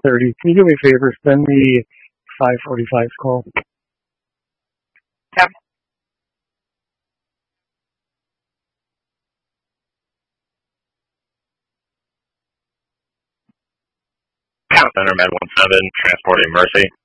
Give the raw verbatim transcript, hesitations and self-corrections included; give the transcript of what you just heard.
thirty. Can you do me a favor? Send me five forty-five call. Yep. Count Center, Med one seven, transporting Mercy.